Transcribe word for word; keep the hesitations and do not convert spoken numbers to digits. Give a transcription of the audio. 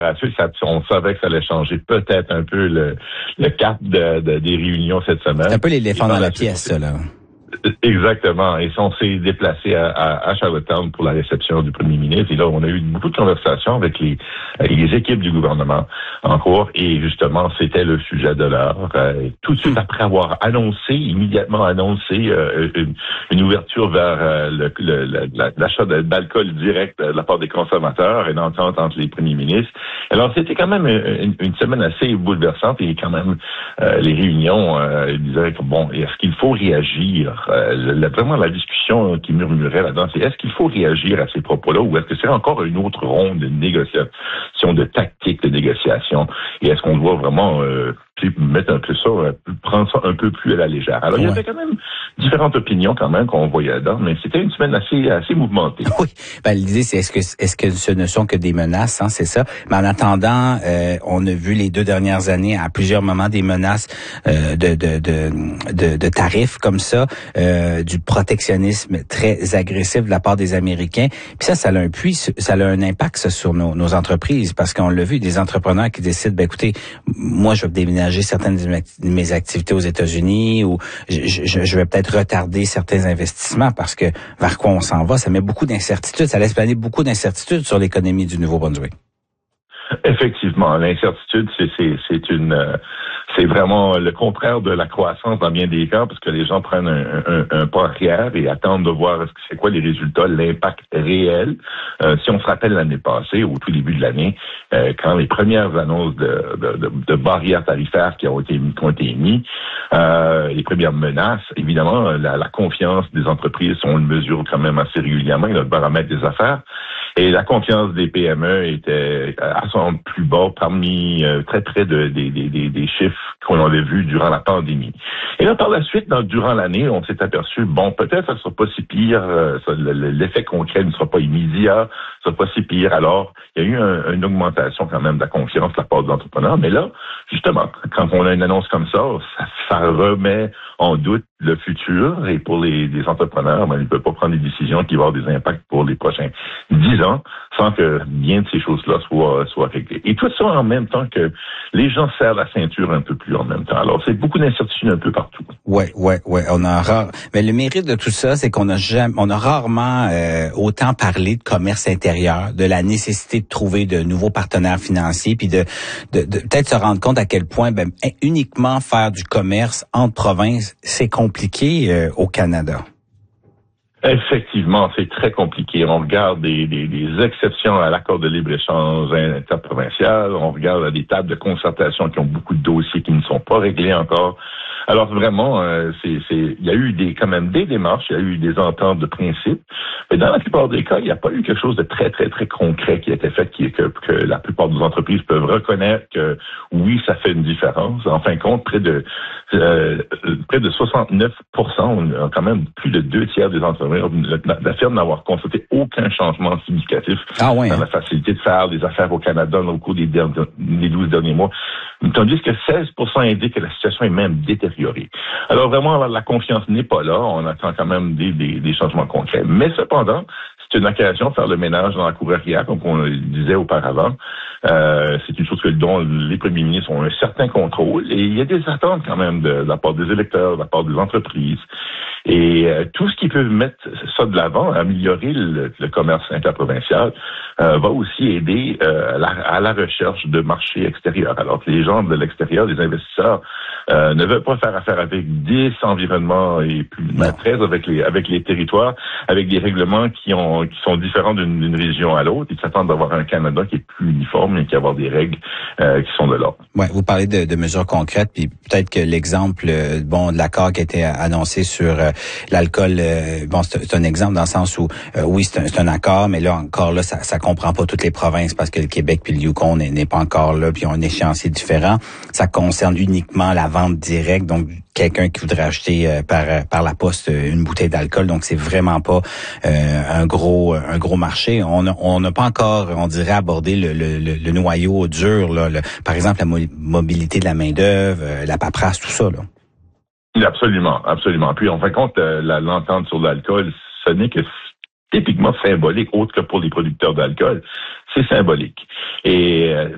Ça, on savait que ça allait changer peut-être un peu le, le cap de, de, des réunions cette semaine. C'est un peu l'éléphant dans la pièce, ça, là. Exactement. Et on s'est déplacé à, à, à Charlottetown pour la réception du premier ministre. Et là, on a eu beaucoup de conversations avec les, avec les équipes du gouvernement en cours. Et justement, c'était le sujet de l'heure. Euh, tout de suite après avoir annoncé, immédiatement annoncé euh, une, une ouverture vers euh, le, le, le, l'achat d'alcool direct de la part des consommateurs, une entente entre les premiers ministres. Alors, c'était quand même une, une semaine assez bouleversante. Et quand même, euh, les réunions euh, disaient que, bon, est-ce qu'il faut réagir? Euh, la, vraiment, la discussion qui murmurait là-dedans, c'est est-ce qu'il faut réagir à ces propos-là ou est-ce que c'est encore une autre ronde de négociation, de tactique de négociation? Et est-ce qu'on doit vraiment euh, mettre un peu ça, euh, prendre ça un peu plus à la légère? Alors, ouais. Il y avait quand même différentes opinions quand même qu'on voyait là-dedans, mais c'était une semaine assez assez mouvementée. Oui, ben, l'idée, c'est est-ce que est-ce que ce ne sont que des menaces, hein, c'est ça? Mais en attendant, euh, on a vu les deux dernières années, à plusieurs moments, des menaces euh, de, de, de, de, de tarifs comme ça. Euh, du protectionnisme très agressif de la part des Américains. Puis ça, ça a un puits, ça a un impact ça, sur nos, nos entreprises, parce qu'on l'a vu, des entrepreneurs qui décident, ben écoutez, moi je vais déménager certaines de mes activités aux États-Unis ou je, je, je vais peut-être retarder certains investissements parce que vers quoi on s'en va, ça met beaucoup d'incertitudes, ça laisse planer beaucoup d'incertitudes sur l'économie du Nouveau-Brunswick. Effectivement, l'incertitude, c'est, c'est, c'est une, euh, c'est vraiment le contraire de la croissance dans bien des cas, parce que les gens prennent un, un, un pas arrière et attendent de voir est-ce que c'est quoi les résultats, l'impact réel. Euh, si on se rappelle l'année passée, au tout début de l'année, euh, quand les premières annonces de, de, de, de barrières tarifaires qui ont été, qui ont été émises, euh, les premières menaces, évidemment, la, la confiance des entreprises, on le mesure quand même assez régulièrement, notre baromètre des affaires. Et la confiance des P M E était à son plus bas parmi euh, très près de, des, des, des, des chiffres qu'on avait vus durant la pandémie. Et là, par la suite, dans, durant l'année, on s'est aperçu, bon, peut-être ça ne sera pas si pire, euh, ça, le, l'effet concret ne sera pas immédiat, ça ne sera pas si pire. Alors, il y a eu un, une augmentation quand même de la confiance de la part des entrepreneurs. Mais là, justement, quand on a une annonce comme ça, ça, ça remet en doute le futur. Et pour les, les entrepreneurs, ben, ils ne peuvent pas prendre des décisions qui vont avoir des impacts pour les prochains dix ans sans que bien de ces choses-là soient, soient réglées. Et tout ça en même temps que les gens serrent la ceinture un peu plus en même temps. Alors, c'est beaucoup d'incertitudes un peu partout. Ouais, ouais, ouais. On a rare... Mais le mérite de tout ça, c'est qu'on a jamais, on a rarement euh, autant parlé de commerce intérieur, de la nécessité de trouver de nouveaux partenaires financiers, puis de, de, de peut-être se rendre compte à quel point ben, uniquement faire du commerce entre provinces, c'est compliqué euh, au Canada. Effectivement, c'est très compliqué. On regarde des, des, des exceptions à l'accord de libre-échange interprovincial. On regarde des tables de concertation qui ont beaucoup de dossiers qui ne sont pas réglés encore. Alors vraiment, euh, c'est, c'est, il y a eu des, quand même des démarches, il y a eu des ententes de principe, mais dans la plupart des cas, il n'y a pas eu quelque chose de très, très, très concret qui a été fait, qui, que, que la plupart des entreprises peuvent reconnaître que oui, ça fait une différence. En fin de compte, près de euh, près de soixante-neuf pour cent, quand même plus de deux tiers des entreprises d'affirment n'avoir constaté aucun changement significatif ah ouais, dans hein? la facilité de faire des affaires au Canada au cours des, derniers, des douze derniers mois. Tandis que seize pour cent indiquent que la situation est même détériorée. Alors vraiment, la confiance n'est pas là. On attend quand même des, des, des changements concrets. Mais cependant, c'est une occasion de faire le ménage dans la cour arrière, comme on le disait auparavant. Euh, c'est une chose que, dont les premiers ministres ont un certain contrôle. Et il y a des attentes quand même de, de la part des électeurs, de la part des entreprises. Et euh, tout ce qui peut mettre ça de l'avant, améliorer le, le commerce interprovincial, euh, va aussi aider euh, à, la, à la recherche de marchés extérieurs. Alors que les gens de l'extérieur, les investisseurs, euh, ne veulent pas faire affaire avec dix environnements et plus de treize avec les avec les territoires, avec des règlements qui ont qui sont différents d'une, d'une région à l'autre. Ils s'attendent d'avoir un Canada qui est plus uniforme et qui avoir des règles euh, qui sont de l'ordre. Ouais, vous parlez de, de mesures concrètes, puis peut-être que l'exemple euh, bon de l'accord qui a été annoncé sur euh, l'alcool, euh, bon c'est, c'est un exemple dans le sens où euh, oui c'est un, c'est un accord, mais là encore là ça ça comprend pas toutes les provinces parce que le Québec puis le Yukon n'est, n'est pas encore là, puis ils ont un échéancier différent. Ça concerne uniquement la vente directe, donc quelqu'un qui voudrait acheter euh, par par la poste une bouteille d'alcool, donc c'est vraiment pas euh, un gros un gros marché. On a, on n'a pas encore, on dirait, abordé le, le, le, le noyau dur, là, le, par exemple la mo- mobilité de la main d'œuvre, euh, la paperasse, tout ça là. Absolument, absolument. Puis en fin de compte, euh, la, l'entente sur l'alcool, ce n'est que typiquement symbolique, autre que pour les producteurs d'alcool, c'est symbolique. Et euh,